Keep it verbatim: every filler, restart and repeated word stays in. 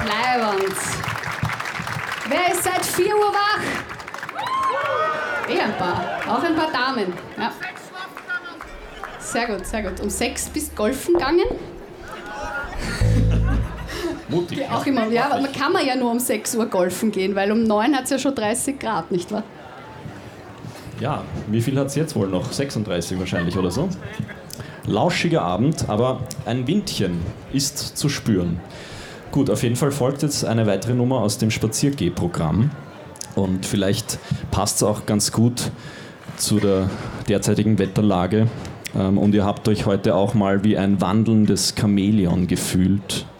Leibend. Wer ist seit vier Uhr wach? Eh ein paar. Auch ein paar Damen. Ja. Sehr gut, sehr gut. Um sechs bist du golfen gegangen? Mutig. Ja, auch immer. Ja, man kann man ja nur um sechs Uhr golfen gehen, weil um neun hat es ja schon dreißig Grad, nicht wahr? Ja, wie viel hat es jetzt wohl noch? sechsunddreißig wahrscheinlich oder so. Lauschiger Abend, aber ein Windchen ist zu spüren. Gut, auf jeden Fall folgt jetzt eine weitere Nummer aus dem Spaziergeh-Programm. Und vielleicht passt es auch ganz gut zu der derzeitigen Wetterlage. Und ihr habt euch heute auch mal wie ein wandelndes Chamäleon gefühlt.